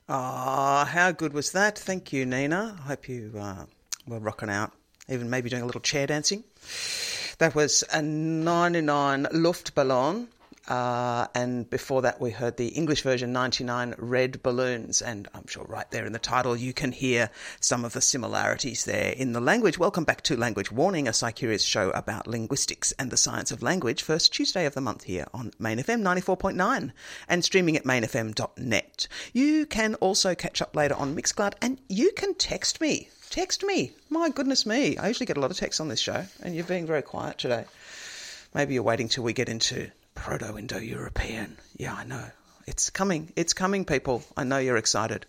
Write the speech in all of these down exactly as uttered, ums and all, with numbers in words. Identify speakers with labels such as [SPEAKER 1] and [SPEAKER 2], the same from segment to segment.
[SPEAKER 1] Ah, how good was that? Thank you, Nina. I hope you uh, were rocking out, even maybe doing a little chair dancing. That was a ninety-nine Luftballon, uh, and before that we heard the English version ninety-nine Red Balloons, and I'm sure right there in the title you can hear some of the similarities there in the language. Welcome back to Language Warning, a Psy-Curious show about linguistics and the science of language, first Tuesday of the month here on Main F M ninety-four point nine and streaming at main f m dot net. You can also catch up later on Mixcloud, and you can text me. Text me. My goodness me. I usually get a lot of texts on this show, and you're being very quiet today. Maybe you're waiting till we get into Proto-Indo-European. Yeah, I know. It's coming. It's coming, people. I know you're excited.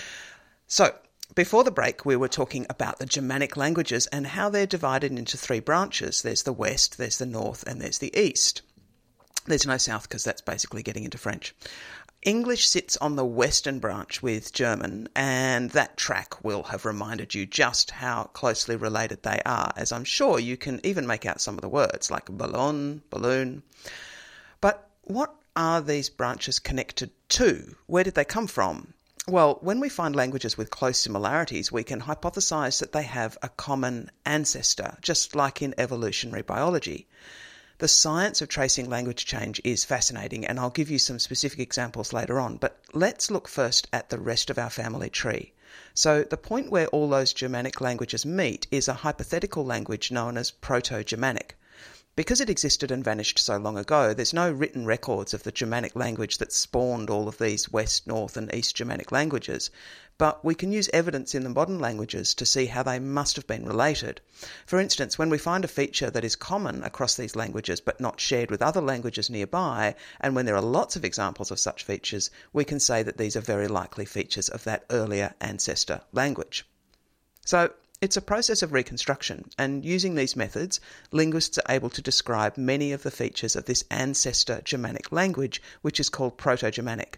[SPEAKER 1] So, before the break, we were talking about the Germanic languages and how they're divided into three branches. There's the West, there's the North, and there's the East. There's no South because that's basically getting into French. English sits on the western branch with German, and that track will have reminded you just how closely related they are, as I'm sure you can even make out some of the words, like ballon, balloon. But what are these branches connected to? Where did they come from? Well, when we find languages with close similarities, we can hypothesize that they have a common ancestor, just like in evolutionary biology. The science of tracing language change is fascinating, and I'll give you some specific examples later on, but let's look first at the rest of our family tree. So the point where all those Germanic languages meet is a hypothetical language known as Proto-Germanic. Because it existed and vanished so long ago, there's no written records of the Germanic language that spawned all of these West, North and East Germanic languages, but we can use evidence in the modern languages to see how they must have been related. For instance, when we find a feature that is common across these languages but not shared with other languages nearby, and when there are lots of examples of such features, we can say that these are very likely features of that earlier ancestor language. So, it's a process of reconstruction, and using these methods, linguists are able to describe many of the features of this ancestor Germanic language, which is called Proto-Germanic.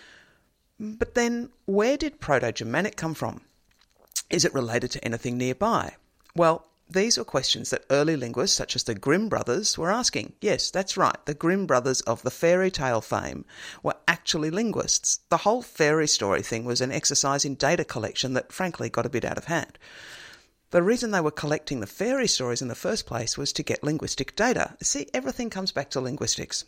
[SPEAKER 1] But then, where did Proto-Germanic come from? Is it related to anything nearby? Well, these were questions that early linguists, such as the Grimm brothers, were asking. Yes, that's right, the Grimm brothers of the fairy tale fame were actually linguists. The whole fairy story thing was an exercise in data collection that frankly got a bit out of hand. The reason they were collecting the fairy stories in the first place was to get linguistic data. See, everything comes back to linguistics.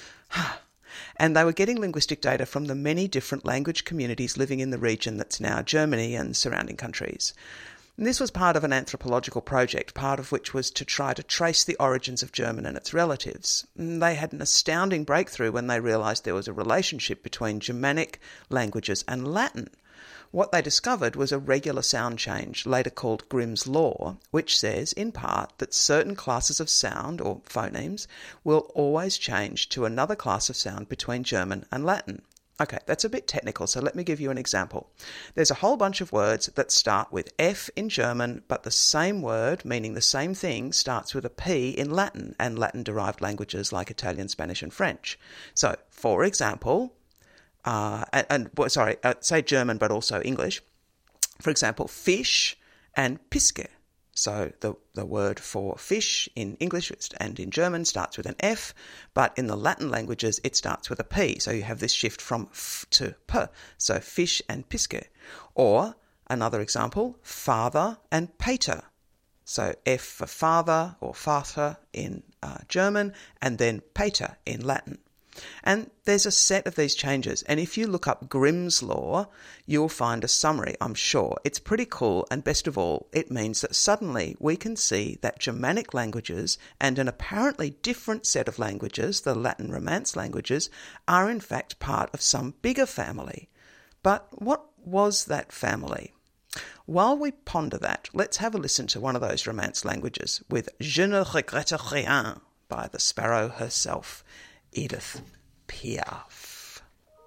[SPEAKER 1] And they were getting linguistic data from the many different language communities living in the region that's now Germany and surrounding countries. And this was part of an anthropological project, part of which was to try to trace the origins of German and its relatives. And they had an astounding breakthrough when they realised there was a relationship between Germanic languages and Latin. What they discovered was a regular sound change, later called Grimm's Law, which says, in part, that certain classes of sound, or phonemes, will always change to another class of sound between German and Latin. Okay, that's a bit technical, so let me give you an example. There's a whole bunch of words that start with F in German, but the same word, meaning the same thing, starts with a P in Latin and Latin-derived languages like Italian, Spanish and French. So, for example... Uh, and, and well, sorry, uh, say German, but also English. For example, fish and Piske. So the, the word for fish in English and in German starts with an F, but in the Latin languages it starts with a P. So you have this shift from F to P. So fish and Piske. Or another example, father and Pater. So F for father or Vater in uh, German, and then Pater in Latin. And there's a set of these changes, and if you look up Grimm's Law, you'll find a summary, I'm sure. It's pretty cool, and best of all, it means that suddenly we can see that Germanic languages and an apparently different set of languages, the Latin Romance languages, are in fact part of some bigger family. But what was that family? While we ponder that, let's have a listen to one of those Romance languages with Je ne regrette rien by the sparrow herself, Edith Piaf.